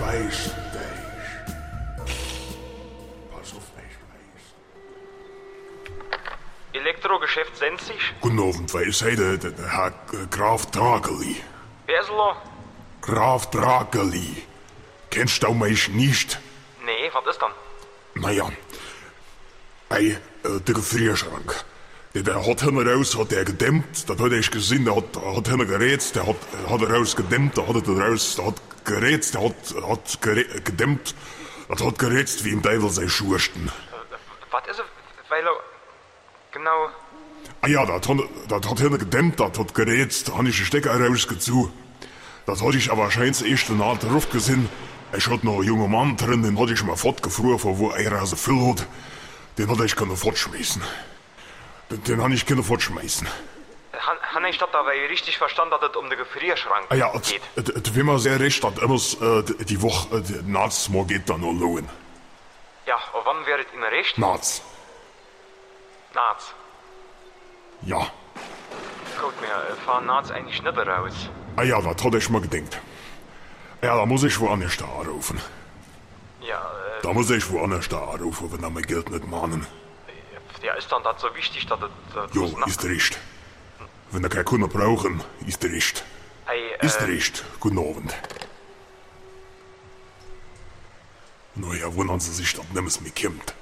weiß. Pass auf, ich weiß. Elektrogeschäft Sensig? Guten Abend, wer ist heute der Herr Graf Drageli? Wer ist da? Graf Drageli. Kennst du mich nicht? Nee, was ist dann? Naja, der Gefrierschrank. Der hat hinten raus, hat der gedämmt, das hat ich gesehen, der hat hinten gerätzt, der hat raus gedämmt, der hat gerätzt, der hat gedämmt, das hat gerätzt wie im Teufel sei Schursten. Was ist es? Weil er... Genau... Ah ja, das hat hinten gedämmt, das hat gerätzt, da hab ich den Stecker rausgezogen. Das hatte ich aber wahrscheinlich erst in der alten Ruf gesehen. Ich hatte noch einen jungen Mann drin, den hatte ich mal fortgefroren, von wo er so viel hat. Den hatte ich können fortschmeißen. Den habe ich können fortschmeißen. Han ich das aber richtig verstanden, dass es um den Gefrierschrank Ah ja, geht? wie man sehr recht hat, immer die Woche, nachts mal geht dann noch lohnen. Ja, und wann wäre es Ihnen recht? Nachts. Nachts. Ja. Gut, mir fahren nachts eigentlich nicht raus. Ah ja, das hatte ich mal gedacht. Ja, da muss ich woanders da anrufen. Ja, Da muss ich woanders da anrufen, wenn er mein Geld nicht mahnen. ja, ist dann das so wichtig, dass es... Jo, ist recht. Wenn er keine Kunden brauchen, ist recht. Hey, Ist recht. Guten Abend. Naja, wundern Sie sich, dass nichts mehr kommt.